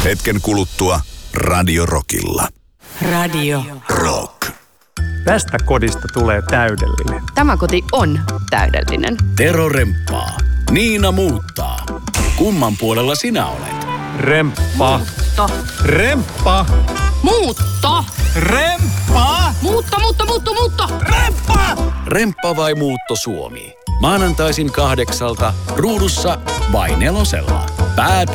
Hetken kuluttua Radio Rockilla. Radio Rock. Tästä kodista tulee täydellinen. Tämä koti on täydellinen. Tero remppaa. Niina muuttaa. Kumman puolella sinä olet? Remppa. Muutto. Remppa. Muutto. Remppa. Muutto. Remppa. Remppa vai Muutto Suomi? Maanantaisin 8:00 ruudussa vai 4:00. Päätä